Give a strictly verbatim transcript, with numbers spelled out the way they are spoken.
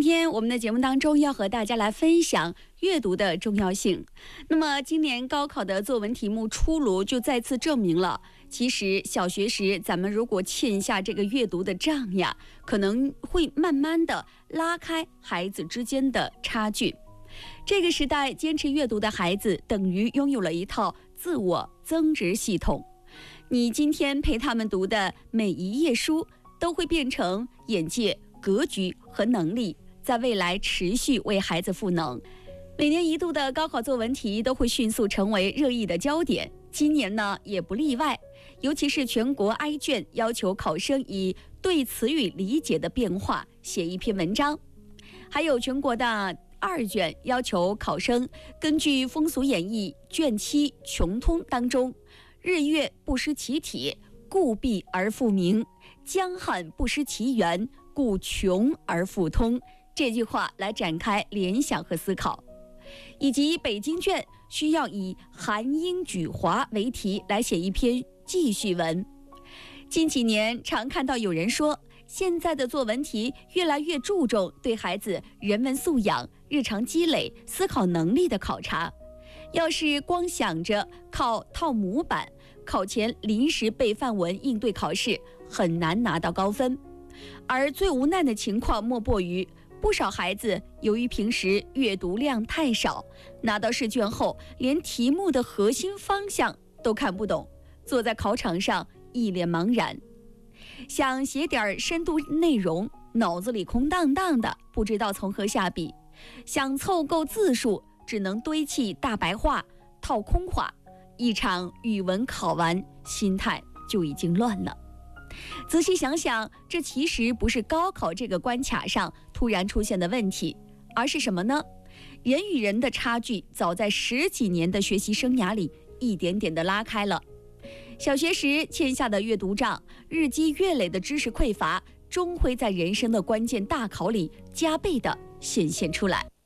天我们的节目当中要和大家来分享阅读的重要性。那么今年高考的作文题目出炉，就再次证明了，其实小学时咱们如果欠下这个阅读的账呀，可能会慢慢的拉开孩子之间的差距。这个时代坚持阅读的孩子，等于拥有了一套自我增值系统。你今天陪他们读的每一页书，都会变成眼界、格局和能力，在未来持续为孩子赋能。每年一度的高考作文题都会迅速成为热议的焦点，今年呢也不例外。尤其是全国挨卷要求考生以对词语理解的变化写一篇文章，还有全国的二卷要求考生根据《风俗演义》卷七《穷通》当中“日月不失其体，故弊而复明；江汉不失其源，故穷而复通”这句话来展开联想和思考。以及北京卷需要以韩英举华为题来写一篇记叙文。近几年常看到有人说，现在的作文题越来越注重对孩子人文素养、日常积累、思考能力的考察。要是光想着靠套模板，考前临时背范文应对考试，很难拿到高分。而最无奈的情况莫过于，不少孩子由于平时阅读量太少，拿到试卷后连题目的核心方向都看不懂，坐在考场上一脸茫然。想写点深度内容，脑子里空荡荡的，不知道从何下笔。想凑够字数，只能堆砌大白话、套空话。一场语文考完，心态就已经乱了。仔细想想，这其实不是高考这个关卡上突然出现的问题，而是什么呢？人与人的差距早在十几年的学习生涯里一点点的拉开了。小学时欠下的阅读账，日积月累的知识匮乏，终会在人生的关键大考里加倍的显现出来。